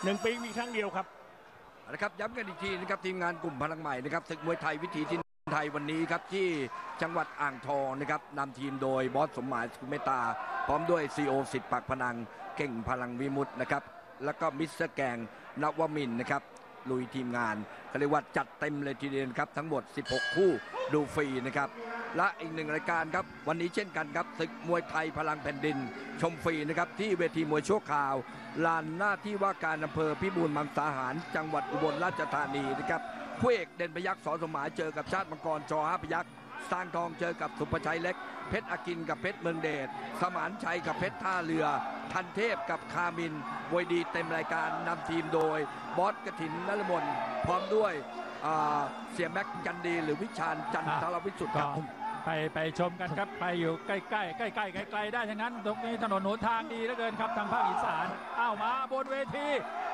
1 ปีมีครั้งเดียวครับนะครับย้ำกันอีกทีนะครับทีมงานกลุ่มพลังใหม่นะครับศึกมวยไทยวิถีที่ไทยวันนี้ครับที่จังหวัดอ่างทองนะครับนำทีมโดยบอสสมหมายสุเมตตาพร้อมด้วยซีโอสิทธิ์ปากพนังเก่งพลังวิมุตต์นะครับแล้วก็มิสเตอร์แกงนวมินทร์นะครับลุยทีมงานเขาเรียกว่าจัดเต็มเลยทีเดียวครับทั้งหมด16คู่ดูฟรีนะครับและอีกหนึ่งรายการครับวันนี้เช่นกันครับศึกมวยไทยพลังแผ่นดินชมฟรีนะครับที่เวทีมวยชั่วคราวลานหน้าที่ว่าการอำเภอพิบูลมังสาหารจังหวัดอุบลราชธานีนะครับคู่เอกเด่นพยัคฆ์ส.สมหมายเจอกับชาติมังกรจ.5 พยัคฆ์สร้างทองเจอกับสุภชัยเล็กเพชรอากินกับเพชรเมืองเดชสมานชัยกับเพชรท่าเรือทันเทพกับคามินมวยดีเต็มรายการนำทีมโดยบอสกฐินนฤมลพร้อมด้วยเสียแม็กจันดีหรือวิชาญจันทรวิสุทธิ์ครับไปชมกันครับไปอยู่ใกล้ๆไกลๆได้ทั้งนั้นตรงนี้ถนนหนทางดีเหลือเกินครับทางภาคอีสานอ้าวมาบนเวที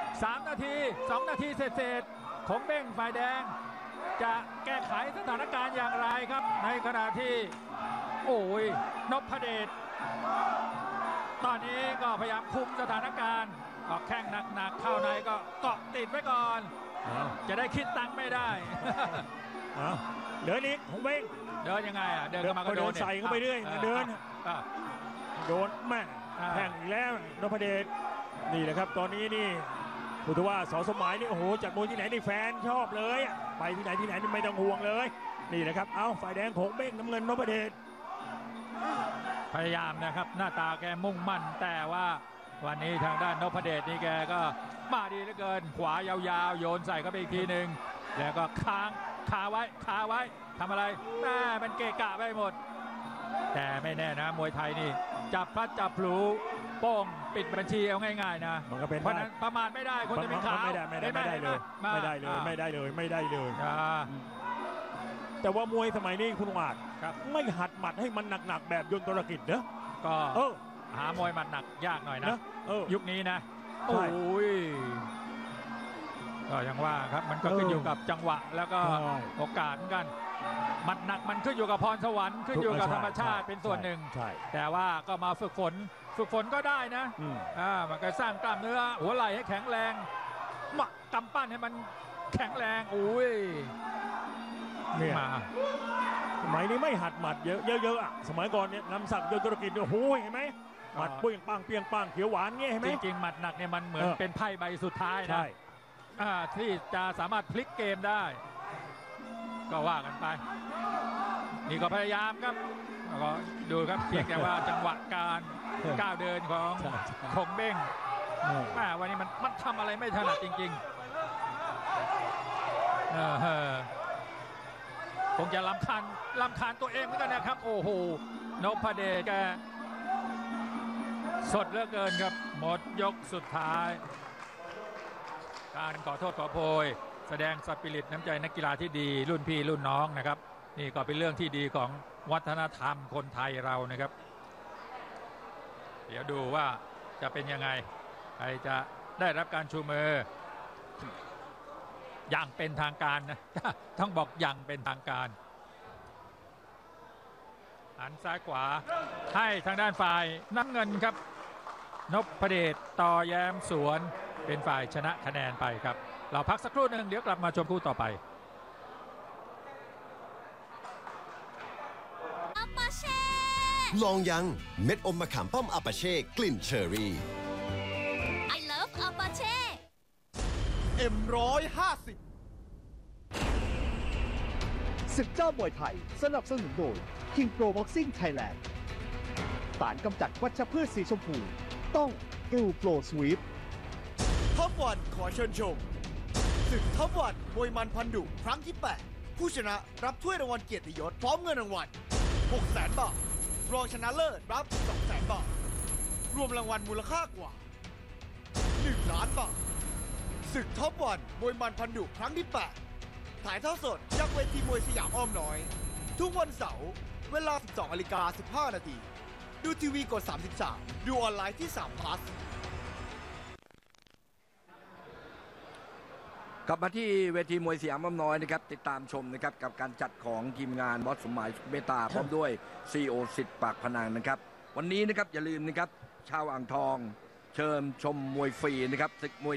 3 นาที2 นาทีเศษคงเบ้งฝ่ายแดงจะแก้ไขสถานการณ์อย่างไรครับในขณะที่โอ้ยนพเดชตอนนี้ก็พยายามคุมสถานการณ์ก็แข้งหนักๆเข้าในก็เกาะติดไว้ก่อนจะได้คิดตังค์ไม่ได้เดินอีกคงเบ้งเดินยังไงอ่ะเดินเข้ามาก็โดนใส่เข้าไปเรื่อยเดินโดนแม่แข่งอีกแล้วนพเดชนี่แหละครับตอนนี้นี่พูดว่าส.สมหมายนี่โอ้โหจัดมวยที่ไหนนี่แฟนชอบเลยไปที่ไหนนี่ไม่ต้องห่วงเลยนี่แหละครับเอาฝ่ายแดงโขงเบ้งน้ำเงินนพเดชพยายามนะครับหน้าตาแกมุ่งมั่นแต่ว่าวันนี้ทางด้านนพเดชนี่แกก็มาดีเหลือเกินขวายาวๆโยนใส่เข้าไปอีกทีหนึ่งแล้วก็คาไว้ทำอะไรแม่มันเกะกะไปหมดแต่ไม่แน่นะมวยไทยนี่จับพลัดจับผลูโป้งปิดบัญชีเอาง่ายๆนะมันก็เป็นเพราะนั้นประมาทไม่ได้คนจะเป็นขาวไม่ได้เลยแต่ว่ามวยสมัยนี้คุณอาจไม่หัดหมัดให้มันหนักๆแบบยนต์ธุรกิจเนอะก็หามวยหมัดหนักยากหน่อยนะยุคนี้นะโอ้ยก็ยังว่าครับมันก็ขึ้นอยู่กับจังหวะแล้วก็โอกาสเหมือนกันหมัดหนักมันขึ้นอยู่กับพรสวรรค์ขึ้นอยู่กับธรรมชาติเป็นส่วนหนึ่งแต่ว่าก็มาฝึกฝนก็ได้นะมันก็สร้างกล้ามเนื้อหัวไหล่ให้แข็งแรงกำปั้นให้มันแข็งแรงโอ้ยเนี่ยสมัยนี้ไม่หัดหมัดเยอะๆสมัยก่อนเนี่ยนำศักดิ์ยนต์ธุรกิจโอ้โหเห็นไหมหมัดเปี้ยงปังเขียวหวานเงี้ยเห็นไหมจริงๆหมัดหนักเนี่ยมันเหมือนเป็นไพ่ใบสุดท้ายนะที่จะสามารถพลิกเกมได้ก็ว่ากันไปนี่ก็พยายามครับก็ดูครับเพียงแต่ว่าจังหวะการก้าวเดินของคงเบ้งวันนี้มันทำอะไรไม่ถนัดจริงๆคงจะรำคาญตัวเองเหมือนกันนะครับโอ้โหนพเดชแกสดเหลือเกินครับหมดยกสุดท้ายการขอโทษขอโพยแสดงสปิริตน้ำใจนักกีฬาที่ดีรุ่นพี่รุ่นน้องนะครับนี่ก็เป็นเรื่องที่ดีของวัฒนธรรมคนไทยเรานะครับเดี๋ยวดูว่าจะเป็นยังไงใครจะได้รับการชูมืออย่างเป็นทางการนะต้องบอกอย่างเป็นทางการหันซ้ายขวาให้ทางด้านฝ่ายน้ำเงินครับนพเดชต่อแย้มสวนเป็นฝ่ายชนะคะแนนไปครับเราพักสักครู่หนึ่งเดี๋ยวกลับมาชมคู่ต่อไปลองยังเม็ดอมมะขามป้อมอาปาเช่กลิ่นเชอรี่ I love อาปาเช่ M150 ศึกเจ้ามวยไทยสนับสนุนโดย King Pro Boxing Thailand สารกำจัดวัชพืชสีชมพูต้องอิลโปรสวีปท็อปวันขอเชิญชมศึกท็อปวันมวยมันพันดุครั้งที่ 8 ผู้ชนะรับถ้วยรางวัลเกียรติยศพร้อมเงินรางวัล 600,000 บาทรองชนะเลิศรับ 200,000 บาทรวมรางวัลมูลค่ากว่า 1 ล้านบาทศึกท็อปวันมวยมันพันดุครั้งที่ 8 ถ่ายทอดสดจากเวทีมวยสยามอ้อมน้อยทุกวันเสาร์เวลา 12:15 นาทีดูทีวีกด 33 ดูออนไลน์ที่3 plus กลับมาที่เวทีมวยสยามอ้อมน้อยนะครับติดตามชมนะครับกับการจัดของทีมงานบอสสมหมายเมตตาพร้อมด้วยซีโอสิทธิ์ปากพนังนะครับวันนี้นะครับอย่าลืมนะครับชาวอ่างทองเชิญชมมวยฟรีนะครับศึกมวย